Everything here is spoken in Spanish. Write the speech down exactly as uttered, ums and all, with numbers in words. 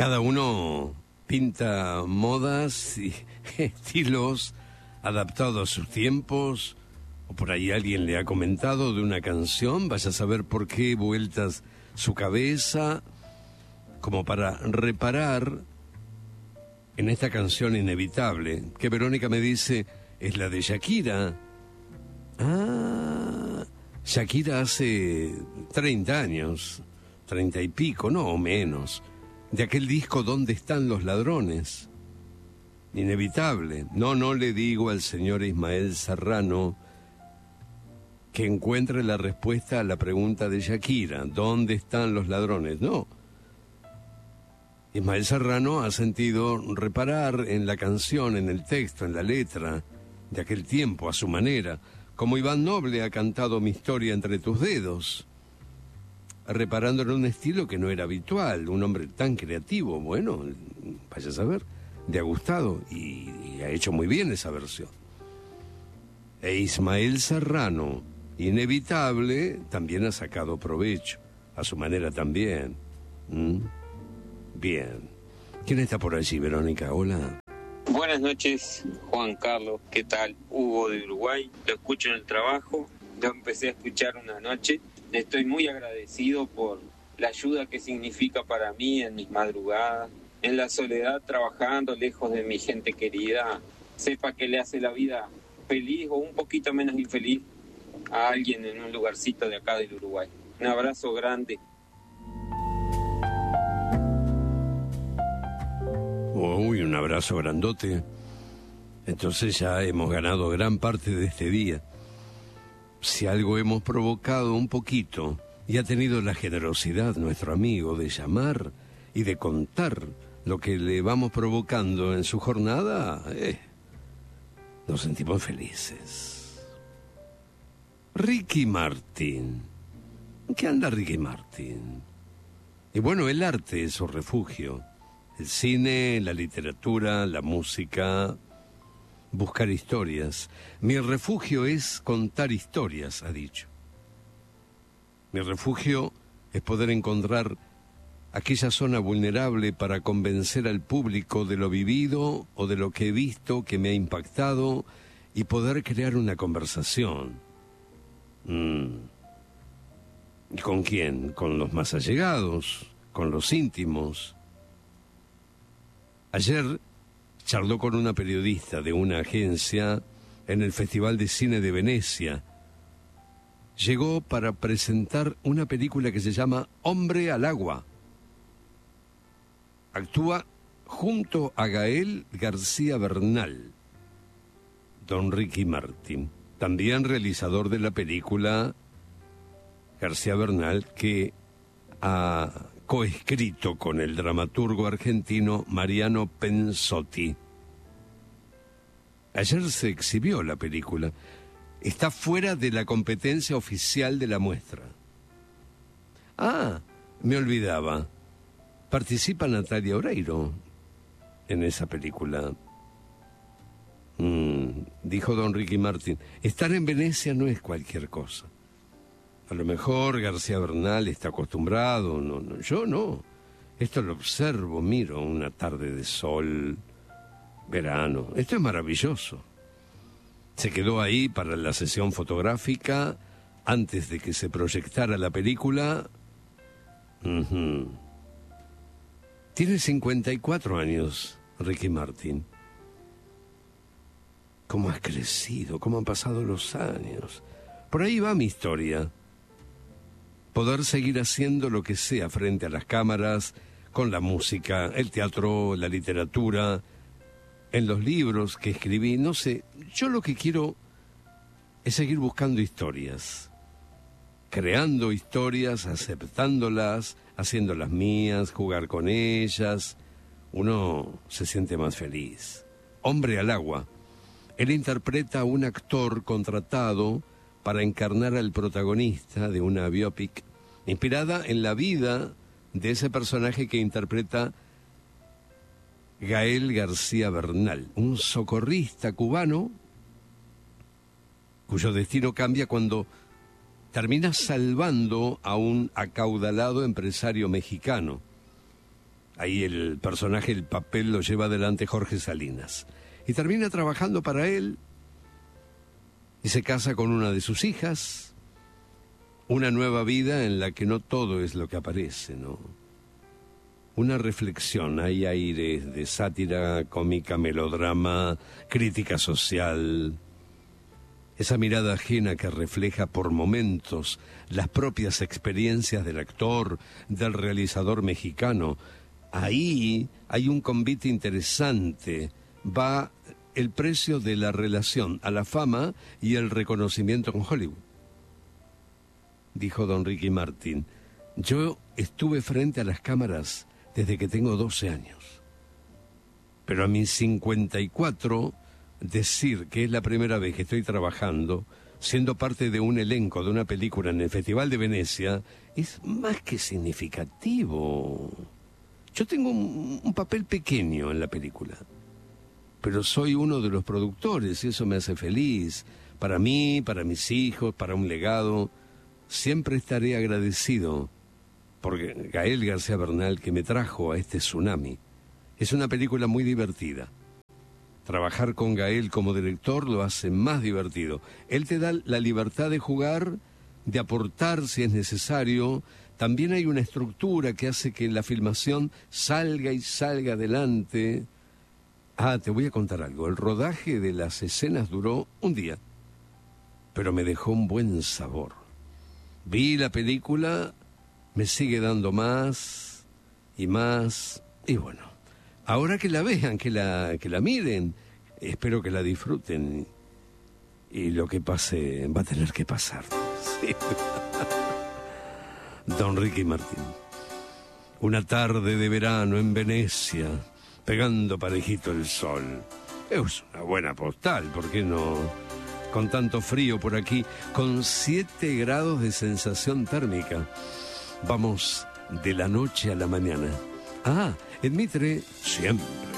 Cada uno pinta modas y estilos adaptados a sus tiempos, o por ahí alguien le ha comentado de una canción, vaya a saber por qué vueltas su cabeza, como para reparar en esta canción inevitable, que Verónica me dice es la de Shakira. Ah, Shakira hace treinta años, treinta y pico, no o menos, de aquel disco ¿Dónde están los ladrones? Inevitable. No, no le digo al señor Ismael Serrano que encuentre la respuesta a la pregunta de Shakira, ¿dónde están los ladrones? No. Ismael Serrano ha sentido reparar en la canción, en el texto, en la letra de aquel tiempo, a su manera, como Iván Noble ha cantado Mi historia entre tus dedos, reparando en un estilo que no era habitual, un hombre tan creativo, bueno, vaya a saber, le ha gustado y, y ha hecho muy bien esa versión. E Ismael Serrano, inevitable, también ha sacado provecho, a su manera también. ¿Mm? Bien. ¿Quién está por allí, Verónica? Hola. Buenas noches, Juan Carlos. ¿Qué tal? Hugo de Uruguay. Lo escucho en el trabajo. Lo empecé a escuchar una noche. Estoy muy agradecido por la ayuda que significa para mí en mis madrugadas, en la soledad, trabajando lejos de mi gente querida. Sepa que le hace la vida feliz o un poquito menos infeliz a alguien en un lugarcito de acá del Uruguay. Un abrazo grande. Uy, un abrazo grandote. Entonces ya hemos ganado gran parte de este día. Si algo hemos provocado un poquito, y ha tenido la generosidad nuestro amigo de llamar y de contar lo que le vamos provocando en su jornada, eh, nos sentimos felices. Ricky Martin. ¿Qué anda Ricky Martin? Y bueno, el arte es su refugio. El cine, la literatura, la música, buscar historias. Mi refugio es contar historias, ha dicho. Mi refugio es poder encontrar aquella zona vulnerable para convencer al público de lo vivido o de lo que he visto que me ha impactado y poder crear una conversación. Mm. ¿Y con quién? Con los más allegados, con los íntimos. Ayer charló con una periodista de una agencia en el Festival de Cine de Venecia. Llegó para presentar una película que se llama Hombre al Agua. Actúa junto a Gael García Bernal, don Ricky Martin, también realizador de la película García Bernal, que ha coescrito con el dramaturgo argentino Mariano Pensotti. Ayer se exhibió la película. Está fuera de la competencia oficial de la muestra. Ah, me olvidaba. Participa Natalia Oreiro en esa película. Mm, dijo don Ricky Martin, estar en Venecia no es cualquier cosa. A lo mejor García Bernal está acostumbrado, no, no, yo no. Esto lo observo, miro una tarde de sol, verano. Esto es maravilloso. Se quedó ahí para la sesión fotográfica antes de que se proyectara la película. Uh-huh. Tiene cincuenta y cuatro años, Ricky Martin. ¿Cómo has crecido? ¿Cómo han pasado los años? Por ahí va mi historia. Poder seguir haciendo lo que sea frente a las cámaras, con la música, el teatro, la literatura, en los libros que escribí, no sé, yo lo que quiero es seguir buscando historias, creando historias, aceptándolas, haciéndolas mías, jugar con ellas, uno se siente más feliz. Hombre al Agua. Él interpreta a un actor contratado para encarnar al protagonista de una biopic inspirada en la vida de ese personaje que interpreta Gael García Bernal, un socorrista cubano cuyo destino cambia cuando termina salvando a un acaudalado empresario mexicano. Ahí el personaje, el papel lo lleva adelante Jorge Salinas. Y termina trabajando para él y se casa con una de sus hijas. Una nueva vida en la que no todo es lo que aparece, ¿no? Una reflexión, hay aires de sátira, cómica, melodrama, crítica social. Esa mirada ajena que refleja por momentos las propias experiencias del actor, del realizador mexicano. Ahí hay un convite interesante. Va el precio de la relación a la fama y el reconocimiento con Hollywood. Dijo don Ricky Martin, yo estuve frente a las cámaras desde que tengo doce años. Pero a mis cincuenta y cuatro, decir que es la primera vez que estoy trabajando, siendo parte de un elenco de una película en el Festival de Venecia, es más que significativo. Yo tengo un, un papel pequeño en la película, pero soy uno de los productores y eso me hace feliz. Para mí, para mis hijos, para un legado. Siempre estaré agradecido por Gael García Bernal que me trajo a este tsunami. Es una película muy divertida. Trabajar con Gael como director lo hace más divertido. Él te da la libertad de jugar, de aportar si es necesario. También hay una estructura que hace que la filmación salga y salga adelante. Ah, te voy a contar algo. El rodaje de las escenas duró un día, pero me dejó un buen sabor. Vi la película, me sigue dando más y más, y bueno, ahora que la vean, que la, que la miren, espero que la disfruten, y lo que pase va a tener que pasar. Sí. Don Ricky Martin, una tarde de verano en Venecia, pegando parejito el sol. Es una buena postal, ¿por qué no? Con tanto frío por aquí, con siete grados de sensación térmica. Vamos de la noche a la mañana. Ah, en Mitre, siempre